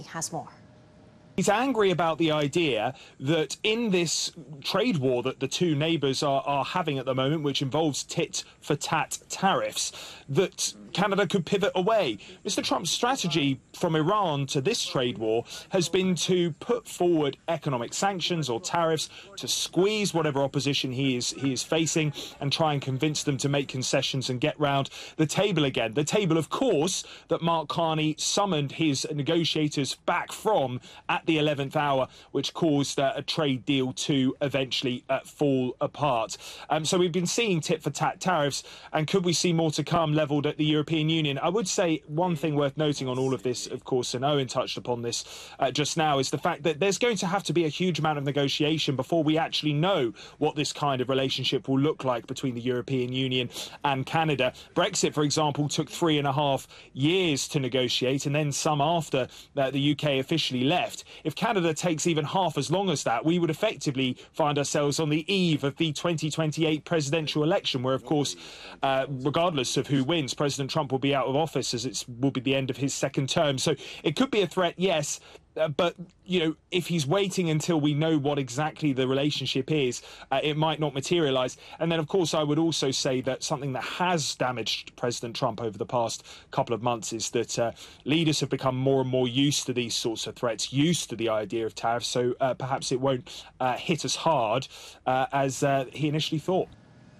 has more. He's angry about the idea that in this trade war that the two neighbours are having at the moment, which involves tit-for-tat tariffs, that Canada could pivot away. Mr. Trump's strategy from Iran to this trade war has been to put forward economic sanctions or tariffs to squeeze whatever opposition he is facing and try and convince them to make concessions and get round the table again. The table, of course, that Mark Carney summoned his negotiators back from at the 11th hour, which caused a trade deal to eventually fall apart. So we've been seeing tit-for-tat tariffs, and could we see more to come levelled at the European Union? I would say one thing worth noting on all of this, of course, and Owen touched upon this just now, is the fact that there's going to have to be a huge amount of negotiation before we actually know what this kind of relationship will look like between the European Union and Canada. Brexit, for example, took 3.5 years to negotiate, and then some after the UK officially left. If Canada takes even half as long as that, we would effectively find ourselves on the eve of the 2028 presidential election, where, of course, regardless of who wins, President Trump will be out of office, as it will be the end of his second term. So it could be a threat, yes. But, you know, if he's waiting until we know what exactly the relationship is, it might not materialise. And then, of course, I would also say that something that has damaged President Trump over the past couple of months is that leaders have become more and more used to these sorts of threats, used to the idea of tariffs. So perhaps it won't hit as hard as he initially thought.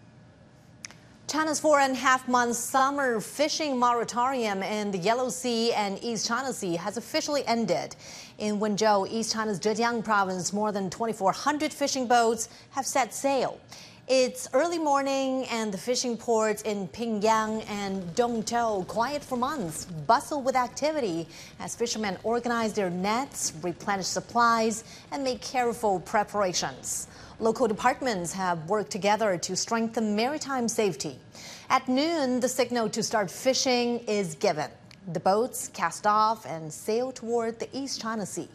China's 4.5-month summer fishing moratorium in the Yellow Sea and East China Sea has officially ended. In Wenzhou, East China's Zhejiang province, more than 2,400 fishing boats have set sail. It's early morning and the fishing ports in Pingyang and Dongzhou, quiet for months, bustle with activity as fishermen organize their nets, replenish supplies, and make careful preparations. Local departments have worked together to strengthen maritime safety. At noon, the signal to start fishing is given. The boats cast off and sail toward the East China Sea.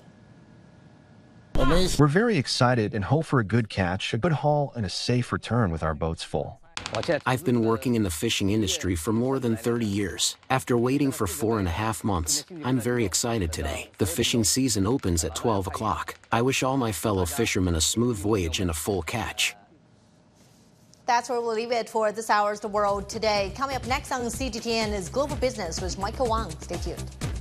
We're very excited and hope for a good catch, a good haul, and a safe return with our boats full. I've been working in the fishing industry for more than 30 years. After waiting for 4.5 months, I'm very excited today. The fishing season opens at 12 o'clock. I wish all my fellow fishermen a smooth voyage and a full catch. That's where we'll leave it for this hour's The World Today. Coming up next on CGTN is Global Business with Michael Wang. Stay tuned.